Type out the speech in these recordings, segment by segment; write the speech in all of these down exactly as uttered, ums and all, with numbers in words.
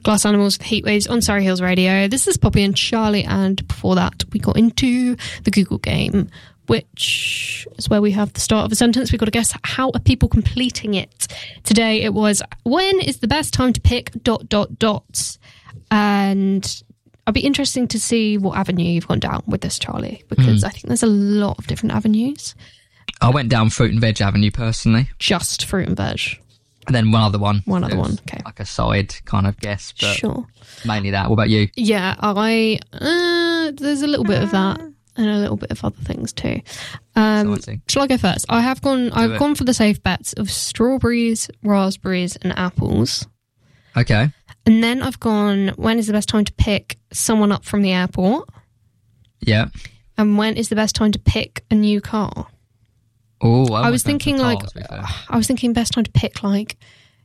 Glass Animals with Heat Waves on Surrey Hills Radio. This is Poppy and Charlie, and before that we got into the Google game, which is where we have the start of a sentence. We've got to guess how are people completing it. Today it was, when is the best time to pick dot dot dots? And I'd be interesting to see what avenue you've gone down with this, Charlie, because mm. I think there's a lot of different avenues. I went down fruit and veg avenue personally. Just fruit and veg. And then one other one. One other one, okay. Like a side kind of guess, but sure. Mainly that. What about you? Yeah, I uh, there's a little bit of that and a little bit of other things too. Um, shall I go first? I have gone. Do I've it. gone for the safe bets of strawberries, raspberries, and apples. Okay. And then I've gone, when is the best time to pick someone up from the airport? Yeah. And when is the best time to pick a new car? Oh, I was thinking like, I was thinking best time to pick like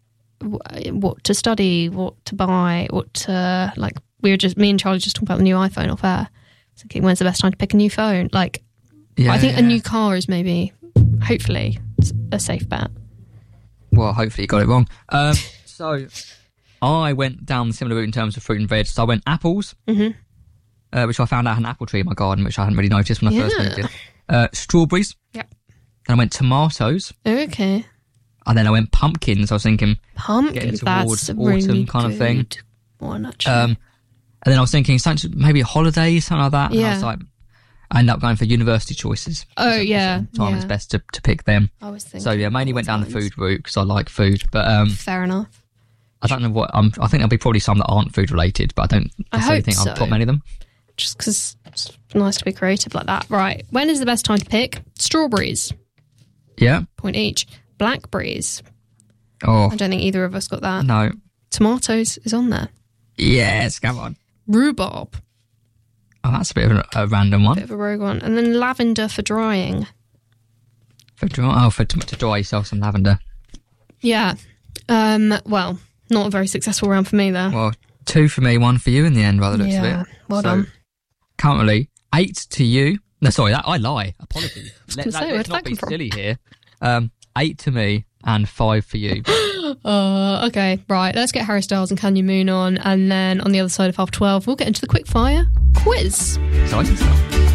what to study, what to buy, what to, like, we were just, me and Charlie just talking about the new iPhone off air. I was thinking, when's the best time to pick a new phone? Like, yeah, I think yeah. a new car is maybe, hopefully, a safe bet. Well, hopefully you got it wrong. Um, so, I went down the similar route in terms of fruit and veg. So I went apples, mm-hmm. uh, which I found out had an apple tree in my garden, which I hadn't really noticed when I yeah. first moved in. Uh, strawberries. Yep. Then I went tomatoes. Okay. And then I went pumpkins. I was thinking pumpkins, getting towards that's autumn really kind of thing. One, actually. Um, and then I was thinking something, maybe a holiday, something like that. Yeah. And I was like, I ended up going for university choices. Oh, yeah. Time yeah. is best to, to pick them. I was thinking. So yeah, mainly went down times. the food route because I like food. But um, fair enough. I don't know what. Um, I think there'll be probably some that aren't food related, but I don't necessarily I think so. I'll top many of them. Just because it's nice to be creative like that. Right. When is the best time to pick? Strawberries. Yeah. Point each. Blackberries. Oh. I don't think either of us got that. No. Tomatoes is on there. Yes, come on. Rhubarb. Oh, that's a bit of a, a random one. Bit of a rogue one. And then lavender for drying. For dry, oh, for to, to dry yourself some lavender. Yeah. Um. Well, not a very successful round for me there. Well, two for me, one for you in the end, by the looks yeah, of it. Well so, done. Currently, eight to you. No, sorry, that I lie. Apologies. Let, that, say, let's not be silly from? here. Um, eight to me and five for you. uh, okay, right. Let's get Harry Styles and Can You Moon on, and then on the other side of half twelve, we'll get into the quick fire quiz. Exciting stuff.